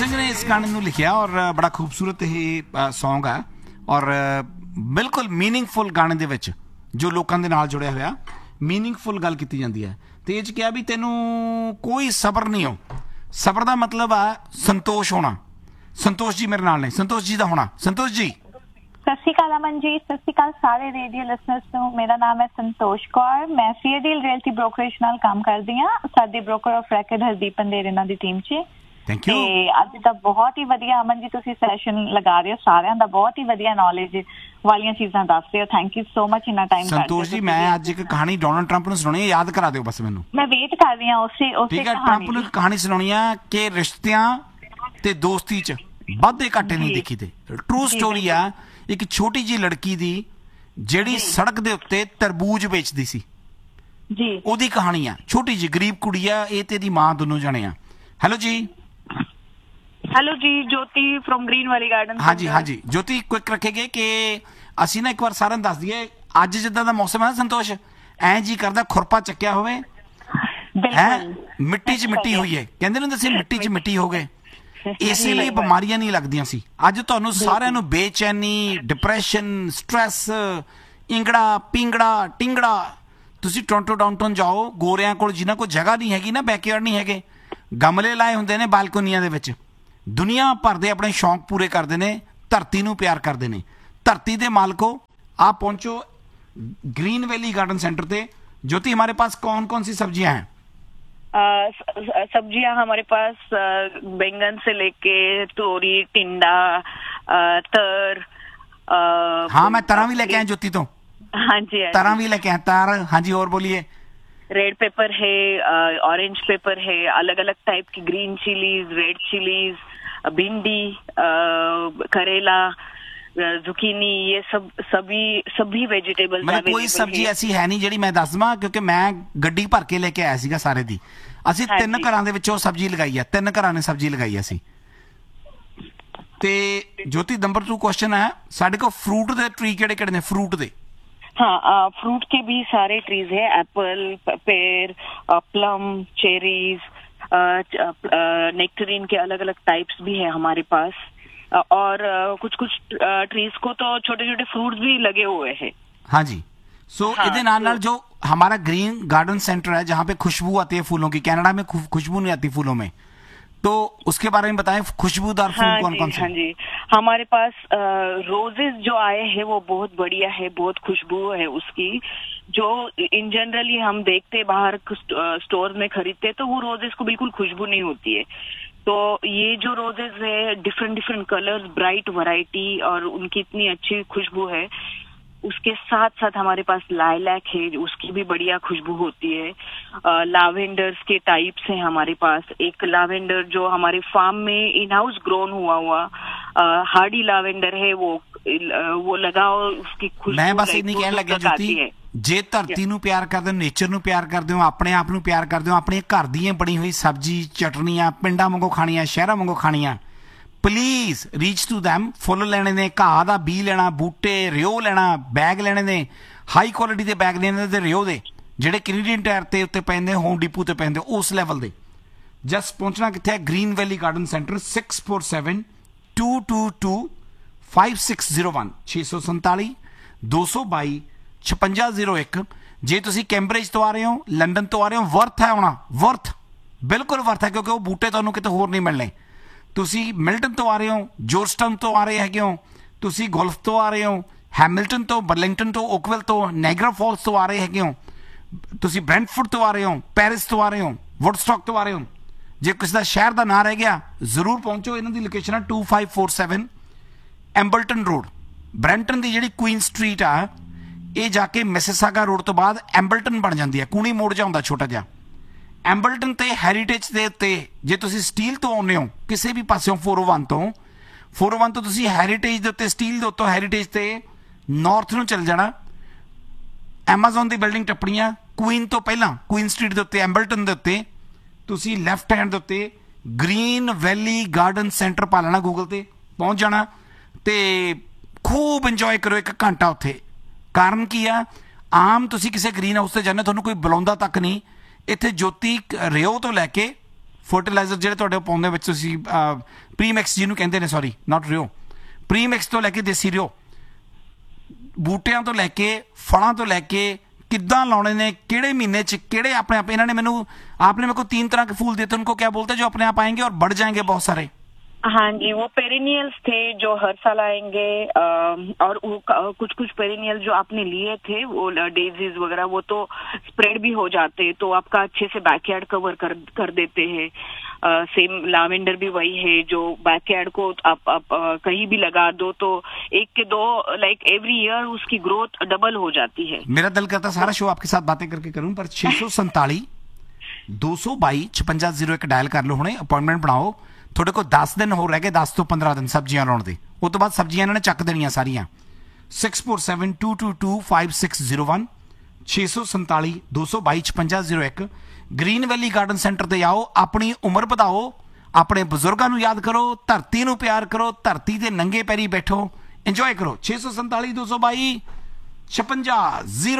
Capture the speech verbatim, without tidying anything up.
ਸਿੰਘ ਨੇ ਇਸ ਗਾਣੇ ਨੂੰ ਲਿਖਿਆ ਔਰ ਬੜਾ ਖੂਬਸੂਰਤ ਇਹ ਸੌਂਗ ਆ ਔਰ ਬਿਲਕੁਲ ਮੀਨਿੰਗਫੁਲ ਗਾਣੇ ਦੇ ਵਿੱਚ ਜੋ ਲੋਕਾਂ ਦੇ ਨਾਲ ਜੁੜਿਆ ਹੋਇਆ ਮੀਨਿੰਗਫੁਲ ਗੱਲ ਕੀਤੀ ਜਾਂਦੀ ਹੈ ਤੇ ਇਹ 'ਚ ਕਿਹਾ ਵੀ ਤੈਨੂੰ ਕੋਈ ਸਬਰ ਨਹੀਂ ਹੋ। ਸਬਰ ਦਾ ਮਤਲਬ ਆ ਸੰਤੋਸ਼ ਹੋਣਾ। ਸੰਤੋਸ਼ ਜੀ ਮੇਰੇ ਨਾਲ ਨੇ, ਸੰਤੋਸ਼ ਜੀ ਦਾ ਹੋਣਾ। ਸੰਤੋਸ਼ ਜੀ ਸਤਿ ਸ਼੍ਰੀ ਅਕਾਲ ਅਮਨ ਜੀ, ਸਤਿ ਸ਼੍ਰੀ ਅਕਾਲ ਸਾਰੇ ਰੇਡੀਓ ਲਿਸਨਰਸ ਨੂੰ। ਮੇਰਾ ਨਾਮ ਹੈ ਸੰਤੋਸ਼ ਕੌਰ, ਮੈਂ ਫੇਅਰਡੀਲ ਰੀਅਲਟੀ ਬ੍ਰੋਕਰੇਜ ਨਾਲ ਕੰਮ ਕਰਦੀ ਹਾਂ। ਸਾਡੇ ਬ੍ਰੋਕਰ ਆਫ ਰੈਕਡ ਹਰਦੀਪ ਅੰਧੇਰ ਇਹਨਾਂ ਦੀ ਟੀਮ 'ਚ। Thank you. ਤੇ ਅੱਜ ਤਾਂ ਬਹੁਤ ਹੀ ਵਧੀਆ ਅਮਨ ਜੀ ਤੁਸੀਂ ਸੈਸ਼ਨ ਲਗਾ ਰਹੇ ਹੋ, ਸਾਰਿਆਂ ਦਾ ਬਹੁਤ ਹੀ ਵਧੀਆ ਨੌਲੇਜ ਵਾਲੀਆਂ ਚੀਜ਼ਾਂ ਦੱਸ ਰਹੇ ਹੋ। ਥੈਂਕ ਯੂ ਸੋ ਮਚ ਇੰਨਾ ਟਾਈਮ। ਸੰਤੋਸ਼ ਜੀ ਮੈਂ ਅੱਜ ਇੱਕ ਕਹਾਣੀ ਡੋਨਲਡ ਟਰੰਪ ਨੂੰ ਸੁਣਾਉਣੀ ਹੈ, ਯਾਦ ਕਰਾ ਦਿਓ ਬਸ ਮੈਨੂੰ। ਮੈਂ ਵੇਟ ਕਰ ਰਹੀ ਹਾਂ ਉਸੇ ਉਸੇ ਠੀਕ ਹੈ। ਟਰੰਪ ਨੂੰ ਇੱਕ ਕਹਾਣੀ ਸੁਣਾਉਣੀ ਆ ਕਿ ਰਿਸ਼ਤਿਆਂ ਤੇ ਦੋਸਤੀ 'ਚ ਵਾਧੇ ਘਾਟੇ ਨਹੀਂ ਦੇਖੀ ਤੇ ਟਰੂ ਸਟੋਰੀ ਆ ਇੱਕ ਛੋਟੀ ਜਿਹੀ ਲੜਕੀ ਦੀ ਜਿਹੜੀ ਸੜਕ ਦੇ ਉੱਤੇ ਤਰਬੂਜ ਵੇਚਦੀ ਸੀ ਜੀ, ਉਹਦੀ ਕਹਾਣੀ ਆ। ਛੋਟੀ ਜਿਹੀ ਗਰੀਬ ਕੁੜੀ ਆ, ਇਹ ਤੇ ਇਹਦੀ ਮਾਂ ਦੋਨੋਂ ਜਣੇ ਆ। ਹੈਲੋ ਜੀ। ਹੈਲੋ ਜੀ, ਜੋਤੀ ਫਰੋਮ ਗ੍ਰੀਨ ਵੈਲੀ ਗਾਰਡਨ। ਹਾਂਜੀ ਹਾਂਜੀ ਜੋਤੀ, ਕੁਇਕ ਰੱਖੇਗੇ ਕਿ ਅਸੀਂ ਨਾ ਇੱਕ ਵਾਰ ਸਾਰਿਆਂ ਨੂੰ ਦੱਸ ਦਈਏ ਅੱਜ ਜਿੱਦਾਂ ਦਾ ਮੌਸਮ ਹੈ ਨਾ ਸੰਤੋਸ਼, ਐਂ ਜੀ ਕਰਦਾ ਖੁਰਪਾ ਚੱਕਿਆ ਹੋਵੇ ਹੈ, ਮਿੱਟੀ 'ਚ ਮਿੱਟੀ ਹੋਈ ਹੈ। ਕਹਿੰਦੇ ਨੇ ਅਸੀਂ ਮਿੱਟੀ 'ਚ ਮਿੱਟੀ ਹੋ ਗਏ, ਇਸੇ ਲਈ ਬਿਮਾਰੀਆਂ ਨਹੀਂ ਲੱਗਦੀਆਂ ਸੀ। ਅੱਜ ਤੁਹਾਨੂੰ ਸਾਰਿਆਂ ਨੂੰ ਬੇਚੈਨੀ, ਡਿਪਰੈਸ਼ਨ, ਸਟ੍ਰੈਸ, ਇੰਗੜਾ ਪਿੰਗੜਾ ਟਿੰਗੜਾ। ਤੁਸੀਂ ਟੋਰਾਂਟੋ ਡਾਊਨਟਾਊਨ ਜਾਓ, ਗੋਰਿਆਂ ਕੋਲ ਜਿਨ੍ਹਾਂ ਕੋਲ ਜਗ੍ਹਾ ਨਹੀਂ ਹੈਗੀ ਨਾ, ਬੈਕਯਾਰਡ ਨਹੀਂ ਹੈਗੇ, ਗਮਲੇ ਲਾਏ ਹੁੰਦੇ ਨੇ ਬਾਲਕੋਨੀਆਂ ਦੇ ਵਿੱਚ, ਦੁਨੀਆ ਭਰ ਦੇ ਆਪਣੇ ਸ਼ੌਂਕ ਪੂਰੇ ਕਰਦੇ ਨੇ, ਧਰਤੀ ਨੂੰ ਪਿਆਰ ਕਰਦੇ ਨੇ। ਧਰਤੀ ਦੇ ਮਾਲਕੋ आप पहुंचो ग्रीन वैली गार्डन सेंटर पे। ज्योति हमारे पास कौन कौन सी सब्जियां हैं? सब्जियां हमारे पास बैंगन से लेके तोरी, टिंडा, तर। हाँ मैं तरह भी लेके आया ज्योति तो। हाँ जी तरह भी लेके आया तार। हाँ जी और बोलिए। रेड पेपर है, ऑरेंज पेपर है, अलग अलग टाइप की ग्रीन चिलीज, रेड चिलीज, भिंडी, करेला, जुकीनी, ये सब सभी सभी वेजिटेबल्स। मतलब कोई सब्जी ऐसी है नहीं ਜਿਹੜੀ ਮੈਂ ਦੱਸ ਦਵਾਂ, ਕਿਉਂਕਿ ਮੈਂ ਗੱਡੀ ਭਰ ਕੇ ਲੈ ਕੇ ਆਇਆ ਸੀਗਾ ਸਾਰੇ ਦੀ। ਅਸੀਂ ਤਿੰਨ ਘਰਾਂ ਦੇ ਵਿੱਚੋਂ ਸਬਜ਼ੀ ਲਗਾਈ ਆ, ਤਿੰਨ ਘਰਾਂ ਨੇ ਸਬਜ਼ੀ ਲਗਾਈ ਅਸੀਂ। ਤੇ ਜੋਤੀ ਨੰਬਰ ਟੂ ਕੁਐਸਚਨ ਹੈ ਸਾਡੇ ਕੋਲ ਫਰੂਟ ਦੇ ਟਰੀ ਕਿਹੜੇ ਕਿਹੜੇ ਨੇ? ਫਰੂਟ ਦੇ हाँ, फ्रूट के भी सारे ट्रीज है, एप्पल, पेर, प्लम, चेरीज, नेक्टरीन के अलग अलग टाइप्स भी है हमारे पास। और कुछ कुछ ट्रीज को तो छोटे छोटे फ्रूट्स भी लगे हुए हैं। हाँ जी। सो so, इधर नाल नाल जो हमारा ग्रीन गार्डन सेंटर है जहाँ पे खुशबू आती है फूलों की, कनाडा में खुशबू नहीं आती फूलों में, तो उसके बारे में बताएं। खुशबूदार फूल हाँ कौन कौन से? हाँ जी, हमारे पास रोजेस जो आए हैं वो बहुत बढ़िया है, बहुत खुशबू है उसकी। जो इन जनरली हम देखते बाहर स्टोर में खरीदते तो वो रोजेस को बिल्कुल खुशबू नहीं होती है। तो ये जो रोजेस है different different colours, bright variety, और उनकी इतनी अच्छी खुशबू है। उसके साथ साथ हमारे पास लाइलैक है, उसकी भी बढ़िया खुशबू होती है। लावेंडर्स के टाइप्स हैं हमारे पास। एक लावेंडर जो हमारे फार्म में इन हाउस ग्रोन हुआ हुआ हार्डी लावेंडर है, वो वो लगाओ उसकी खुशबू। मैं बस इतनी कहने लगा ज्योति, ਜੇ ਧਰਤੀ ਨੂੰ ਪਿਆਰ ਕਰਦੇ ਹੋ, ਨੇਚਰ ਨੂੰ ਪਿਆਰ ਕਰਦੇ ਹੋ, ਆਪਣੇ ਆਪ ਨੂੰ ਪਿਆਰ ਕਰਦੇ ਹੋ, ਆਪਣੇ ਘਰ ਦੀਆਂ ਬਣੀ ਹੋਈ ਸਬਜ਼ੀ ਚਟਨੀਆਂ ਪਿੰਡਾਂ ਵਾਂਗੂ ਖਾਣੀਆਂ, ਸ਼ਹਿਰਾਂ ਵਾਂਗੂ ਖਾਣੀਆਂ, ਪਲੀਜ਼ ਰੀਚ ਟੂ ਦੈਮ। ਫੁੱਲ ਲੈਣੇ ਨੇ, ਘਾਹ ਦਾ ਬੀ ਲੈਣਾ, ਬੂਟੇ ਰਿਓ ਲੈਣਾ, ਬੈਗ ਲੈਣੇ ਨੇ, ਹਾਈ ਕੁਆਲਿਟੀ ਦੇ ਬੈਗ ਲੈਣੇ ਤੇ ਰਿਓ ਦੇ ਜਿਹੜੇ ਕੈਨੇਡੀਅਨ ਟਾਇਰ ਤੇ ਉੱਤੇ ਪੈਂਦੇ, ਹੋਮ ਡੀਪੂ ਤੇ ਪੈਂਦੇ, ਉਸ ਲੈਵਲ ਦੇ। ਜਸਟ ਪਹੁੰਚਣਾ ਕਿੱਥੇ ਹੈ? Green valley garden centre, six four seven to to to five six zero one, ਛੇ ਸੌ ਸੰਤਾਲੀ ਦੋ ਸੌ ਬਾਈ ਛਪੰਜਾ ਜ਼ੀਰੋ ਇੱਕ। ਜੇ ਤੁਸੀਂ ਕੈਂਬਰਿਜ ਤੋਂ ਆ ਰਹੇ ਹੋ, ਲੰਡਨ ਤੋਂ ਆ ਰਹੇ ਹੋ, ਵਰਥ ਹੈ ਆਉਣਾ, ਵਰਥ ਬਿਲਕੁਲ ਵਰਥ ਹੈ, ਕਿਉਂਕਿ ਉਹ ਬੂਟੇ ਤੁਹਾਨੂੰ ਕਿਤੇ ਹੋਰ ਨਹੀਂ ਮਿਲਣੇ। ਤੁਸੀਂ ਮਿਲਟਨ ਤੋਂ ਆ ਰਹੇ ਹੋ, ਜੋਰਜਟਾਊਨ ਤੋਂ ਆ ਰਹੇ ਹੈਗੇ ਹੋ, ਤੁਸੀਂ ਗੋਲਫ ਤੋਂ ਆ ਰਹੇ ਹੋ, ਹੈਮਿਲਟਨ ਤੋਂ, ਬਰਲਿੰਗਟਨ ਤੋਂ, ਓਕਵਿਲ ਤੋਂ, ਨਾਇਗਰਾ ਫਾਲਸ ਤੋਂ ਆ ਰਹੇ ਹੈਗੇ ਹੋ, ਤੁਸੀਂ ਬ੍ਰੈਂਟਫੋਰਡ ਤੋਂ ਆ ਰਹੇ ਹੋ, ਪੈਰਿਸ ਤੋਂ ਆ ਰਹੇ ਹੋ, ਵੁੱਡਸਟਾਕ ਤੋਂ ਆ ਰਹੇ ਹੋ। ਜੇ ਕਿਸੇ ਦਾ ਸ਼ਹਿਰ ਦਾ ਨਾਂ ਰਹਿ ਗਿਆ ਜ਼ਰੂਰ ਪਹੁੰਚੋ। ਇਹਨਾਂ ਦੀ ਲੋਕੇਸ਼ਨ ਹੈ to five four seven ਐਂਬਲਟਨ road. Brampton ਦੀ ਜਿਹੜੀ ਕੁਈਨ ਸਟਰੀਟ ਆ ਇਹ ਜਾ ਕੇ ਮਿਸਿਸਾਗਾ ਰੋਡ ਤੋਂ ਬਾਅਦ ਐਂਬਲਟਨ ਬਣ ਜਾਂਦੀ ਹੈ, ਕੂਣੀ ਮੋੜ ਜਾ ਹੁੰਦਾ ਛੋਟਾ ਜਿਹਾ। ਐਂਬਲਟਨ ਤੇ ਹੈਰੀਟੇਜ ਦੇ ਉੱਤੇ ਜੇ ਤੁਸੀਂ ਸਟੀਲ ਤੋਂ ਆਉਂਦੇ ਹੋ ਕਿਸੇ ਵੀ ਪਾਸਿਓਂ ਫੋਰ ਓ ਵਨ ਤੋਂ, ਫੋਰ ਓ ਵਨ ਤੋਂ ਤੁਸੀਂ ਹੈਰੀਟੇਜ ਦੇ ਉੱਤੇ, ਸਟੀਲ ਦੇ ਉੱਤੋਂ ਹੈਰੀਟੇਜ ਤੇ ਨਾਰਥ ਨੂੰ ਚੱਲ ਜਾਣਾ, ਐਮਾਜ਼ੋਨ ਦੀ ਬਿਲਡਿੰਗ ਟੱਪਣੀ ਆ, ਕੁਈਨ ਤੋਂ ਪਹਿਲਾਂ ਕੁਈਨ ਸਟਰੀਟ ਦੇ ਉੱਤੇ ਐਂਬਲਟਨ ਦੇ ਉੱਤੇ ਤੁਸੀਂ ਲੈਫਟ ਹੈਂਡ ਦੇ ਉੱਤੇ ਗ੍ਰੀਨ ਵੈਲੀ ਗਾਰਡਨ ਸੈਂਟਰ ਪਾ ਲੈਣਾ, ਗੂਗਲ ਤੇ ਪਹੁੰਚ ਜਾਣਾ ਤੇ ਖੂਬ ਇੰਜੋਏ ਕਰੋ ਇੱਕ ਘੰਟਾ ਉੱਥੇ। ਕਾਰਨ ਕੀ ਆ? ਆਮ ਤੁਸੀਂ ਕਿਸੇ ਗ੍ਰੀਨ ਹਾਊਸ ਤੇ ਜਾਂਦੇ ਤੁਹਾਨੂੰ ਕੋਈ ਬੁਲਾਉਂਦਾ ਤੱਕ ਨਹੀਂ। ਇੱਥੇ ਜੋਤੀ ਰਿਓ ਤੋਂ ਲੈ ਕੇ ਫਰਟੀਲਾਈਜ਼ਰ ਜਿਹੜੇ ਤੁਹਾਡੇ ਪਾਉਂਦੇ ਵਿੱਚ ਤੁਸੀਂ ਪ੍ਰੀਮਿਕਸ ਜਿਹਨੂੰ ਕਹਿੰਦੇ ਨੇ, ਸੌਰੀ ਨਾਟ ਰਿਓ, ਪ੍ਰੀਮਿਕਸ ਤੋਂ ਲੈ ਕੇ ਦੇਸੀ ਰਿਓ, ਬੂਟਿਆਂ ਤੋਂ ਲੈ ਕੇ ਫਲਾਂ ਤੋਂ ਲੈ ਕੇ ਕਿੱਦਾਂ ਲਾਉਣੇ ਨੇ, ਕਿਹੜੇ ਮਹੀਨੇ ਚ ਕਿਹੜੇ ਆਪਣੇ आप इन्होंने मैंने आपने मेरे को तीन तरह के फूल देते, उनको क्या बोलते हैं जो अपने आप आएंगे और बढ़ जाएंगे बहुत सारे? हाँ जी, वो पेरिनियल्स थे जो हर साल आएंगे, और वो कुछ कुछ पेरिनियल जो आपने लिए थे वो डेजीज वगैरह वो तो स्प्रेड भी हो जाते, तो आपका अच्छे से बैकयार्ड कवर कर कर देते हैं। सेम लावेंडर भी वही है जो बैकयार्ड को आप, आप कहीं भी लगा दो तो एक के दो लाइक एवरी ईयर उसकी ग्रोथ डबल हो जाती है। मेरा दिल करता सारा शो आपके साथ बातें करके करूं, पर छह सौ संताली दो सौ बाई छपंजा जीरो एक डायल कर लो, हुणे अपॉइंटमेंट बनाओ। थोड़े को दस दिन हो रह गए, दस तो पंद्रह दिन सब्जियां लाने दे, उस तो बाद सब्जियां इन्होंने चक देनियां सारियां। Six four seven two to to five six zero one छे सौ संताली दो सौ बाई छपंजा जीरो एक ग्रीन वैली गार्डन सेंटर ते आओ, अपनी उम्र ਵਧਾਓ, ਆਪਣੇ ਬਜ਼ੁਰਗਾਂ ਨੂੰ ਯਾਦ ਕਰੋ, ਧਰਤੀ ਨੂੰ ਪਿਆਰ ਕਰੋ, ਧਰਤੀ ਤੇ ਨੰਗੇ ਪੈਰੀ ਬੈਠੋ, ਇੰਜੋਏ ਕਰੋ। छे सौ संताली दो सौ बाई छपंजा जीरो